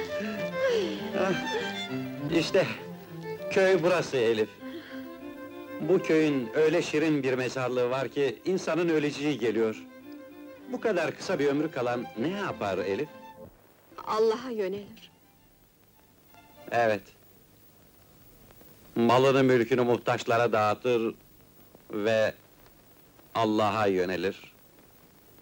İşte, köy burası Elif. Bu köyün öyle şirin bir mezarlığı var ki, insanın öleceği geliyor. Bu kadar kısa bir ömrü kalan ne yapar Elif? Allah'a yönelir. Evet. Malını mülkünü muhtaçlara dağıtır ve Allah'a yönelir.